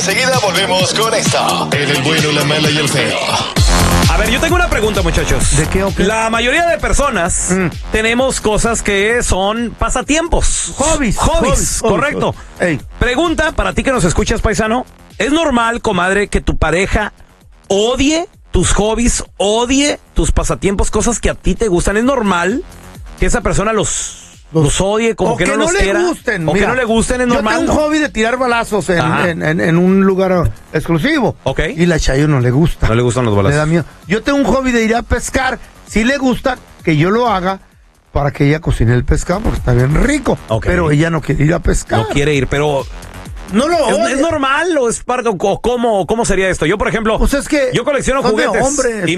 Enseguida volvemos con esto. En el bueno, la mala y el feo. A ver, yo tengo una pregunta, muchachos. ¿De qué o qué? La mayoría de personas tenemos cosas que son pasatiempos. Hobbies, correcto. Ey. Pregunta para ti que nos escuchas, paisano. ¿Es normal, comadre, que tu pareja odie tus hobbies, odie tus pasatiempos, cosas que a ti te gustan? ¿Es normal que esa persona los odie, como o que no los le quiera? gusten. O Mira, que no le gusten, es normal. Yo tengo un hobby de tirar balazos en un lugar exclusivo. Ok. Y la Chayo no le gusta. No le gustan los balazos. Le da miedo. Yo tengo un hobby de ir a pescar. Sí le gusta que yo lo haga para que ella cocine el pescado, porque está bien rico. Ok. Pero ella no quiere ir a pescar. No quiere ir, pero No lo odia. ¿es normal o es parte, o cómo sería esto? Yo, por ejemplo, Pues es que yo colecciono son de juguetes. hombres. Y